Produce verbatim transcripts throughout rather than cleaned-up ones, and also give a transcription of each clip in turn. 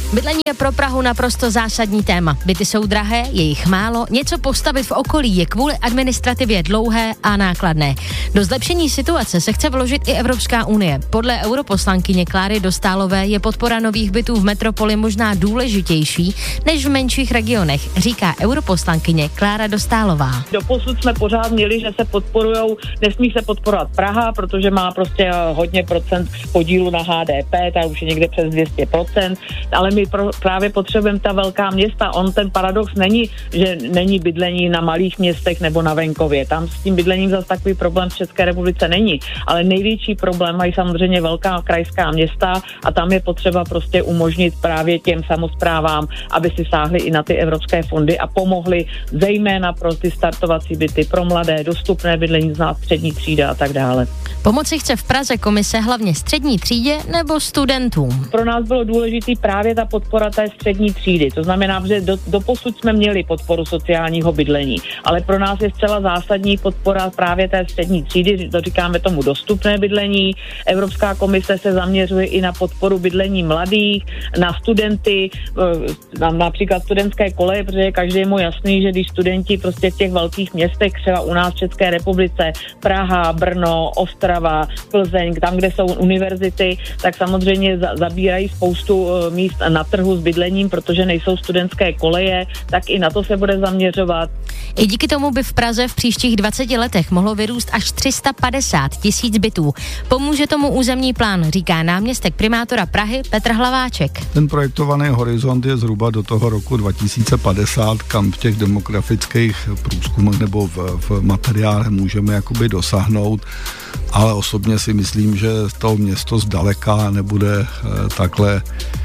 Bydlení je pro Prahu naprosto zásadní téma. Byty jsou drahé, je jich málo, něco postavit v okolí je kvůli administrativě dlouhé a nákladné. Do zlepšení situace se chce vložit i Evropská unie. Podle europoslankyně Kláry Dostálové je podpora nových bytů v metropoli možná důležitější než v menších regionech, říká europoslankyně Klára Dostálová. Doposud jsme pořád měli, že se podporujou, nesmí se podporovat Praha, protože má prostě hodně procent podílu na H D P, ta už je někde přes dvě stě procent, ale my pro, právě potřebujeme ta velká města. On ten paradox není, že není bydlení na malých městech nebo na venkově. Tam s tím bydlením zase takový problém v České republice není, ale největší problém mají samozřejmě velká krajská města a tam je potřeba prostě umožnit právě těm samosprávám, aby si sáhli i na ty evropské fondy a pomohli zejména pro ty startovací byty, pro mladé, dostupné bydlení z střední třída a tak dále. Pomoci chce v Praze komise hlavně střední třídě nebo studentům. Pro nás bylo důležitý právě ta podpora té střední třídy. To znamená, že do, doposud jsme měli podporu sociálního bydlení, ale pro nás je zcela zásadní podpora právě té střední třídy, to říkáme tomu dostupné bydlení. Evropská komise se zaměřuje i na podporu bydlení mladých, na studenty, na například studentské koleje, protože každý je mu jasný, že když studenti prostě v těch velkých městech, třeba u nás v České republice, Praha, Brno, Ostrava, Plzeň, tam, kde jsou univerzity, tak samozřejmě za, zabírají spoustu uh, míst na trhu s bydlením, protože nejsou studentské koleje, tak i na to se bude zaměřovat. I díky tomu by v Praze v příštích dvaceti letech mohlo vyrůst až tři sta padesát tisíc bytů. Pomůže tomu územní plán, říká náměstek primátora Prahy Petr Hlaváček. Ten projektovaný horizont je zhruba do toho roku dva tisíce padesát, kam v těch demografických průzkumech nebo v, v materiálech můžeme jakoby dosáhnout, ale osobně si myslím, že to město zdaleka nebude e, takhle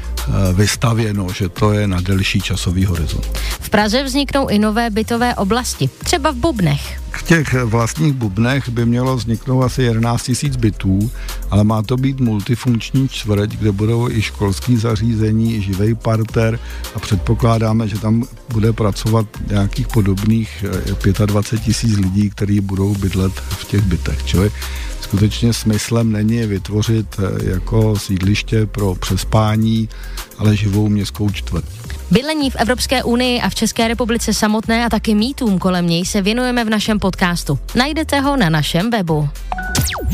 vystavěno, že to je na delší časový horizont. V Praze vzniknou i nové bytové oblasti, třeba v Bubnech. V těch vlastních Bubnech by mělo vzniknout asi jedenáct tisíc bytů, ale má to být multifunkční čtvrť, kde budou i školský zařízení, i živej parter a předpokládáme, že tam bude pracovat nějakých podobných dvacet pět tisíc lidí, kteří budou bydlet v těch bytech. Čili skutečně smyslem není vytvořit jako sídliště pro přespání, ale živou městskou čtvrť. Bydlení v Evropské unii a v České republice samotné a taky mýtům kolem něj se věnujeme v našem podcastu. Najdete ho na našem webu.